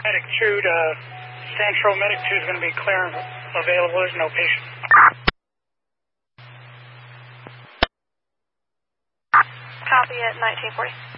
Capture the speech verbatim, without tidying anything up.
Medic two to Central. Medic two is going to be clear and available. There's no patient. Copy at nineteen forty.